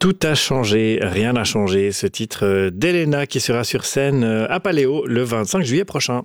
Tout a changé, rien n'a changé. Ce titre d'Elena qui sera sur scène à Paléo le 25 juillet prochain.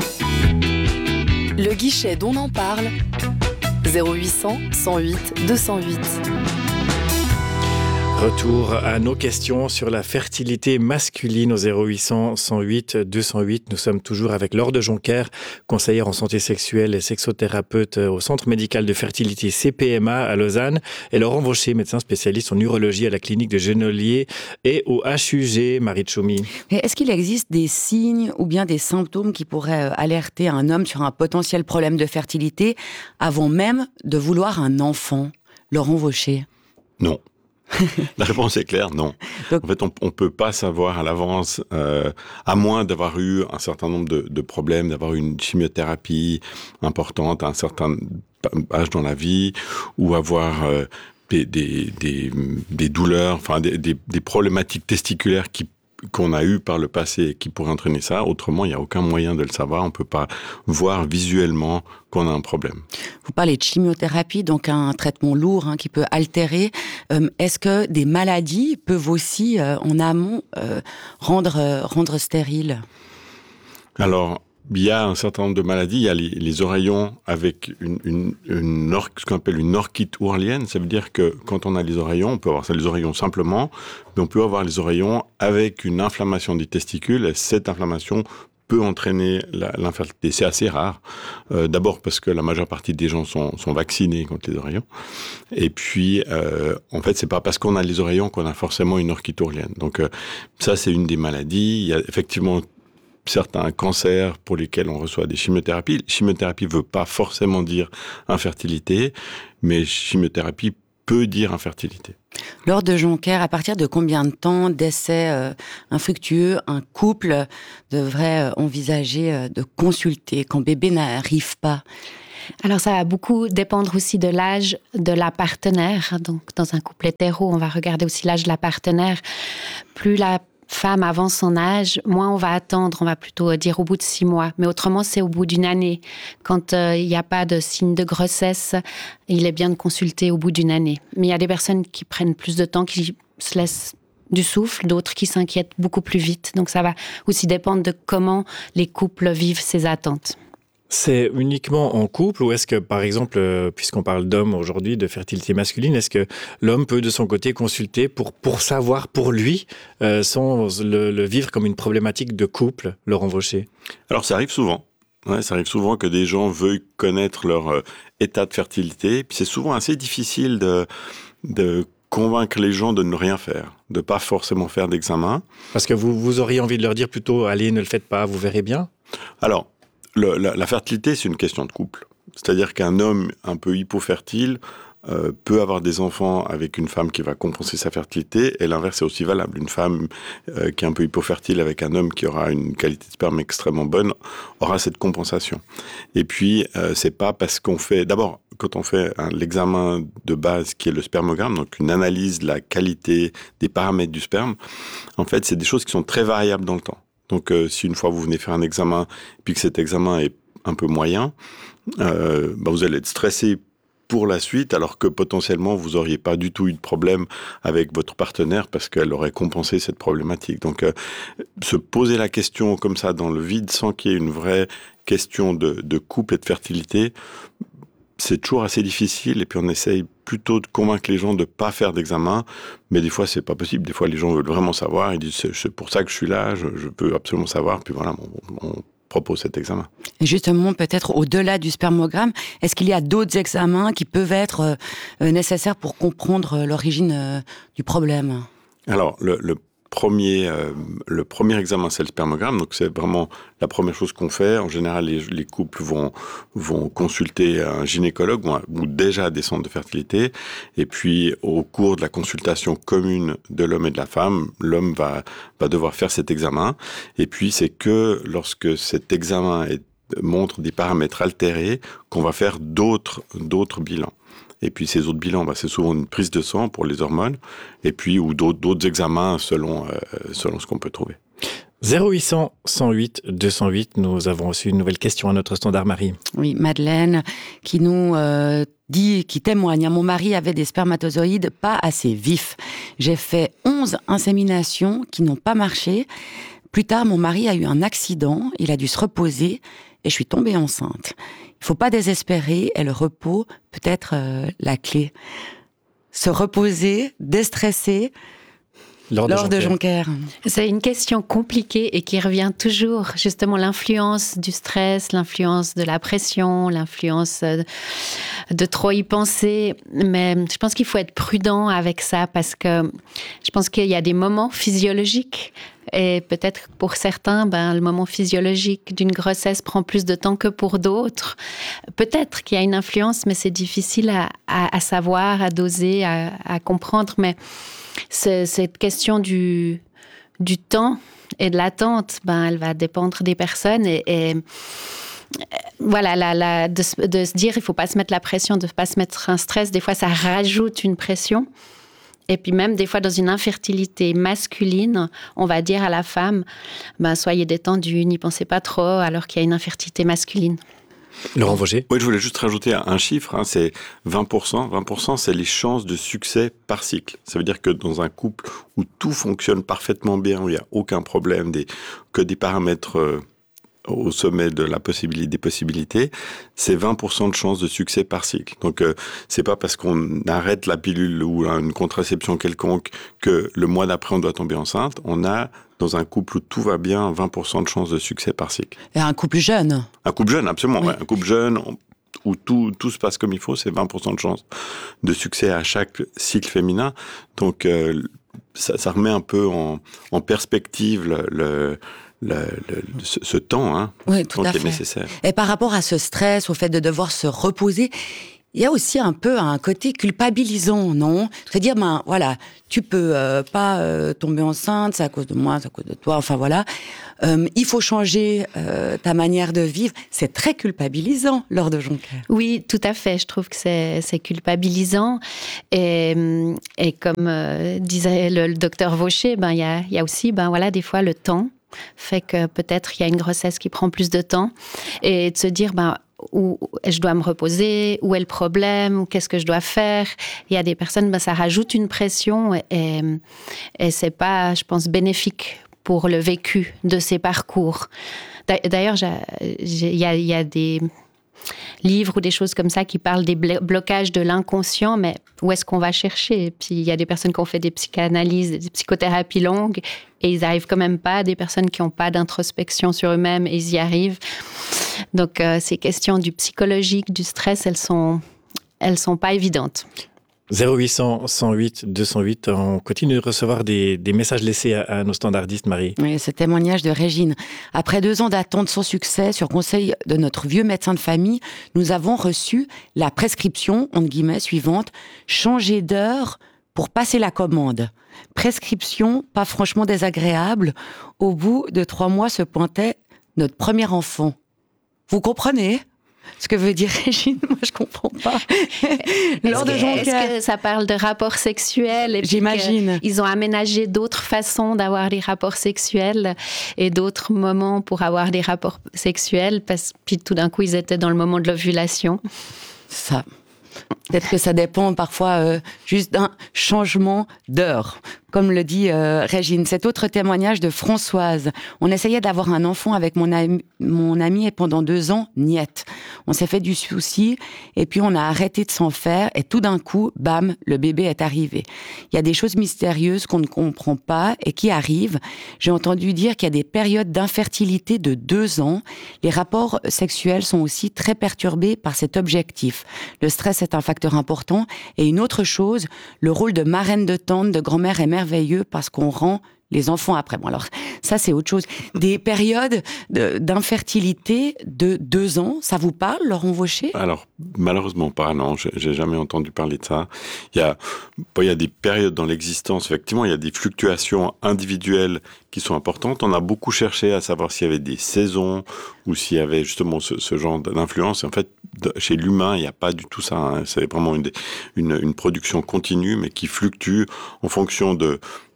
Le guichet d'On en parle, 0800 108 208. Retour à nos questions sur la fertilité masculine au 0800 108 208. Nous sommes toujours avec Laure de Jonquère, conseillère en santé sexuelle et sexothérapeute au Centre médical de fertilité CPMA à Lausanne, et Laurent Vaucher, médecin spécialiste en urologie à la clinique de Genolier et au HUG Marie Tchoumi. Est-ce qu'il existe des signes ou bien des symptômes qui pourraient alerter un homme sur un potentiel problème de fertilité avant même de vouloir un enfant? Laurent Vaucher. Non. La réponse est claire, non. Donc, en fait, on peut pas savoir à l'avance, à moins d'avoir eu un certain nombre de problèmes, d'avoir eu une chimiothérapie importante à un certain âge dans la vie, ou avoir des douleurs, enfin des problématiques testiculaires qu'on a eu par le passé et qui pourraient entraîner ça. Autrement, il n'y a aucun moyen de le savoir. On ne peut pas voir visuellement qu'on a un problème. Vous parlez de chimiothérapie, donc un traitement lourd qui peut altérer. Est-ce que des maladies peuvent aussi, en amont, rendre stérile? Alors, il y a un certain nombre de maladies. Il y a les oreillons avec ce qu'on appelle une orchite ourlienne. Ça veut dire que quand on a les oreillons, on peut avoir les oreillons simplement, mais on peut avoir les oreillons avec une inflammation des testicules. Et cette inflammation peut entraîner l'infertilité. C'est assez rare. D'abord parce que la majeure partie des gens sont vaccinés contre les oreillons. Et puis, en fait, c'est pas parce qu'on a les oreillons qu'on a forcément une orchite ourlienne. Donc, ça, c'est une des maladies. Il y a effectivement certains cancers pour lesquels on reçoit des chimiothérapies. Chimiothérapie veut pas forcément dire infertilité, mais chimiothérapie peut dire infertilité. Laure de Jonquère, à partir de combien de temps d'essais infructueux un couple devrait envisager de consulter quand bébé n'arrive pas? Alors ça va beaucoup dépendre aussi de l'âge de la partenaire. Donc dans un couple hétéro, on va regarder aussi l'âge de la partenaire. Plus la femme avance son âge, moins on va attendre, on va plutôt dire au bout de 6 mois. Mais autrement, c'est au bout d'une année. Quand il n'y a pas de signe de grossesse, il est bien de consulter au bout d'une année. Mais il y a des personnes qui prennent plus de temps, qui se laissent du souffle, d'autres qui s'inquiètent beaucoup plus vite. Donc ça va aussi dépendre de comment les couples vivent ces attentes. C'est uniquement en couple ou est-ce que, par exemple, puisqu'on parle d'hommes aujourd'hui, de fertilité masculine, est-ce que l'homme peut de son côté consulter pour savoir pour lui, sans le vivre comme une problématique de couple, Laurent Vaucher? Alors ça arrive souvent. Ouais, ça arrive souvent que des gens veuillent connaître leur état de fertilité. Puis c'est souvent assez difficile de convaincre les gens de ne rien faire, de pas forcément faire d'examen. Parce que vous auriez envie de leur dire plutôt, allez, ne le faites pas, vous verrez bien? Alors, la fertilité, c'est une question de couple. C'est-à-dire qu'un homme un peu hypofertile peut avoir des enfants avec une femme qui va compenser sa fertilité, et l'inverse est aussi valable. Une femme qui est un peu hypofertile avec un homme qui aura une qualité de sperme extrêmement bonne aura cette compensation. Et puis, c'est pas parce qu'on fait... D'abord, quand on fait l'examen de base qui est le spermogramme, donc une analyse de la qualité des paramètres du sperme, en fait, c'est des choses qui sont très variables dans le temps. Donc, si une fois vous venez faire un examen, puis que cet examen est un peu moyen, vous allez être stressé pour la suite, alors que potentiellement, vous n'auriez pas du tout eu de problème avec votre partenaire parce qu'elle aurait compensé cette problématique. Donc, se poser la question comme ça dans le vide, sans qu'il y ait une vraie question de couple et de fertilité, c'est toujours assez difficile, et puis on essaye plutôt de convaincre les gens de ne pas faire d'examen, mais des fois c'est pas possible, des fois les gens veulent vraiment savoir, ils disent c'est pour ça que je suis là, je veux absolument savoir, puis voilà, on propose cet examen. Et justement, peut-être au-delà du spermogramme, est-ce qu'il y a d'autres examens qui peuvent être nécessaires pour comprendre l'origine du problème? Alors, le premier examen, c'est le spermogramme. Donc, c'est vraiment la première chose qu'on fait. En général, les couples vont consulter un gynécologue ou déjà des centres de fertilité. Et puis, au cours de la consultation commune de l'homme et de la femme, l'homme va devoir faire cet examen. Et puis, c'est que lorsque cet examen montre des paramètres altérés qu'on va faire d'autres bilans. Et puis ces autres bilans, c'est souvent une prise de sang pour les hormones, et puis ou d'autres examens selon ce qu'on peut trouver. 0800 108 208, nous avons reçu une nouvelle question à notre standard, Marie. Oui, Madeleine, qui nous qui témoigne. Mon mari avait des spermatozoïdes pas assez vifs. J'ai fait 11 inséminations qui n'ont pas marché. Plus tard, mon mari a eu un accident, il a dû se reposer et je suis tombée enceinte. Il faut pas désespérer et le repos peut être la clé. Se reposer, déstresser. Laure de Joncker. C'est une question compliquée et qui revient toujours. Justement, l'influence du stress, l'influence de la pression, l'influence de trop y penser. Mais je pense qu'il faut être prudent avec ça parce que je pense qu'il y a des moments physiologiques. Et peut-être pour certains, le moment physiologique d'une grossesse prend plus de temps que pour d'autres. Peut-être qu'il y a une influence, mais c'est difficile à savoir, à doser, à comprendre. Mais cette question du temps et de l'attente, elle va dépendre des personnes. Et voilà, de se dire, il ne faut pas se mettre la pression, de ne pas se mettre un stress. Des fois, ça rajoute une pression. Et puis même, des fois, dans une infertilité masculine, on va dire à la femme, soyez détendue, n'y pensez pas trop, alors qu'il y a une infertilité masculine. Laurent Vauger. Oui, je voulais juste rajouter un chiffre, c'est 20%. 20%, c'est les chances de succès par cycle. Ça veut dire que dans un couple où tout fonctionne parfaitement bien, où il n'y a aucun problème, que des paramètres au sommet de des possibilités, c'est 20% de chances de succès par cycle. Donc, c'est pas parce qu'on arrête la pilule ou une contraception quelconque que le mois d'après on doit tomber enceinte. On a, dans un couple où tout va bien, 20% de chances de succès par cycle. Et un couple jeune. Un couple jeune, absolument. Oui. Ouais. Un couple jeune où tout se passe comme il faut, c'est 20% de chances de succès à chaque cycle féminin. Donc, ça remet un peu en perspective ce temps, oui, tout à fait. Qui est nécessaire. Et par rapport à ce stress, au fait de devoir se reposer, il y a aussi un peu un côté culpabilisant, non ? C'est-à-dire, voilà, tu peux pas tomber enceinte, c'est à cause de moi, c'est à cause de toi, enfin voilà. Il faut changer ta manière de vivre. C'est très culpabilisant, Laure de Joncker. Oui, tout à fait. Je trouve que c'est culpabilisant. Et comme disait le docteur Vaucher, il y a aussi, voilà, des fois, le temps fait que peut-être il y a une grossesse qui prend plus de temps. Et de se dire, où je dois me reposer, où est le problème, ou qu'est-ce que je dois faire. Il y a des personnes, ça rajoute une pression et c'est pas, je pense, bénéfique pour le vécu de ces parcours. D'ailleurs, il y a des livres ou des choses comme ça qui parlent des blocages de l'inconscient, mais où est-ce qu'on va chercher ? Et puis il y a des personnes qui ont fait des psychanalyses, des psychothérapies longues, et ils n'arrivent quand même pas. Des personnes qui n'ont pas d'introspection sur eux-mêmes, et ils y arrivent. Donc ces questions du psychologique, du stress, elles sont pas évidentes. 0800 108 208, on continue de recevoir des messages laissés à nos standardistes, Marie. Oui, ce témoignage de Régine. Après 2 ans d'attente sans succès, sur conseil de notre vieux médecin de famille, nous avons reçu la prescription, entre guillemets, suivante, changer d'heure pour passer la commande. Prescription pas franchement désagréable. Au bout de 3 mois se pointait notre premier enfant. Vous comprenez ? Ce que veut dire Régine, moi je comprends pas. Est-ce que ça parle de rapports sexuels ? J'imagine. Ils ont aménagé d'autres façons d'avoir des rapports sexuels et d'autres moments pour avoir des rapports sexuels, puis tout d'un coup ils étaient dans le moment de l'ovulation. Ça. Peut-être que ça dépend parfois juste d'un changement d'heure. Comme le dit Régine. Cet autre témoignage de Françoise. On essayait d'avoir un enfant avec mon ami et pendant 2 ans, niette. On s'est fait du souci et puis on a arrêté de s'en faire et tout d'un coup, bam, le bébé est arrivé. Il y a des choses mystérieuses qu'on ne comprend pas et qui arrivent. J'ai entendu dire qu'il y a des périodes d'infertilité de 2 ans. Les rapports sexuels sont aussi très perturbés par cet objectif. Le stress est un facteur important. Et une autre chose, le rôle de marraine de tante, de grand-mère est merveilleux parce qu'on rend les enfants après. Bon, alors, ça, c'est autre chose. Des périodes d'infertilité de 2 ans, ça vous parle, Laurent Vaucher ? Alors, malheureusement pas, non. J'ai jamais entendu parler de ça. Il y a des périodes dans l'existence, effectivement, il y a des fluctuations individuelles qui sont importantes. On a beaucoup cherché à savoir s'il y avait des saisons ou s'il y avait justement ce genre d'influence. En fait, chez l'humain, il n'y a pas du tout ça. Hein. C'est vraiment une production continue, mais qui fluctue en fonction de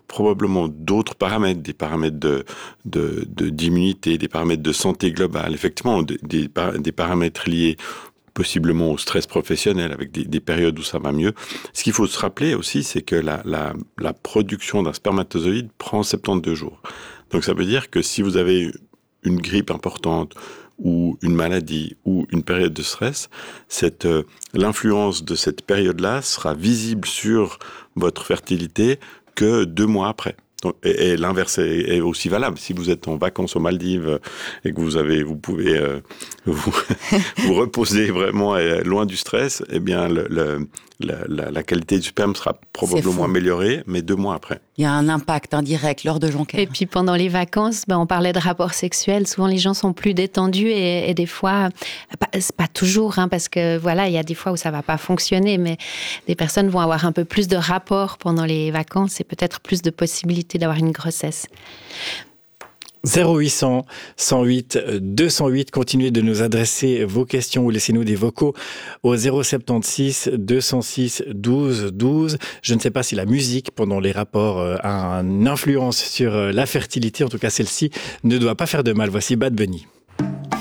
probablement d'autres paramètres, des paramètres d'immunité, des paramètres de santé globale, effectivement des paramètres liés possiblement au stress professionnel, avec des périodes où ça va mieux. Ce qu'il faut se rappeler aussi, c'est que la production d'un spermatozoïde prend 72 jours. Donc ça veut dire que si vous avez une grippe importante, ou une maladie, ou une période de stress, l'influence de cette période-là sera visible sur votre fertilité que 2 mois après. Donc, et l'inverse est aussi valable. Si vous êtes en vacances aux Maldives et que vous pouvez vous reposer vraiment loin du stress, eh bien la qualité du sperme sera probablement améliorée, mais 2 mois après. Il y a un impact indirect lors de Jonker. Et puis pendant les vacances, on parlait de rapports sexuels. Souvent les gens sont plus détendus et des fois, c'est pas toujours, parce que voilà, il y a des fois où ça va pas fonctionner, mais des personnes vont avoir un peu plus de rapports pendant les vacances et peut-être plus de possibilités d'avoir une grossesse. 0800 108 208, continuez de nous adresser vos questions ou laissez-nous des vocaux au 076 206 12 12. Je ne sais pas si la musique pendant les rapports a une influence sur la fertilité, en tout cas celle-ci ne doit pas faire de mal. Voici Bad Bunny.